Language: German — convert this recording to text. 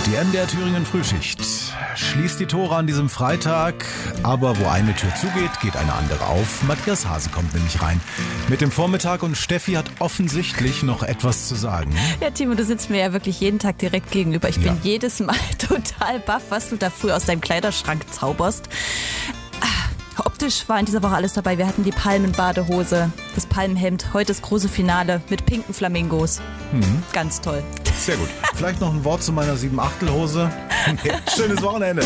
Die MDR Thüringen Frühschicht schließt die Tore an diesem Freitag, aber wo eine Tür zugeht, geht eine andere auf. Matthias Hase kommt nämlich rein mit dem Vormittag und Steffi hat offensichtlich noch etwas zu sagen. Ja, Timo, du sitzt mir ja wirklich jeden Tag direkt gegenüber. Ich bin jedes Mal total baff, was du da früh aus deinem Kleiderschrank zauberst. Optisch war in dieser Woche alles dabei. Wir hatten die Palmenbadehose, das Palmenhemd, heute das große Finale mit pinken Flamingos. Ganz toll. Sehr gut. Vielleicht noch ein Wort zu meiner 7/8-Hose. Schönes Wochenende.